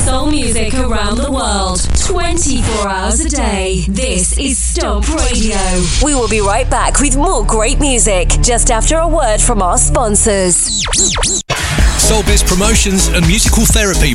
soul music around the world, 24 hours a day. This is Stomp Radio. We will be right back with more great music just after a word from our sponsors. Soulbiz Promotions and Musical Therapy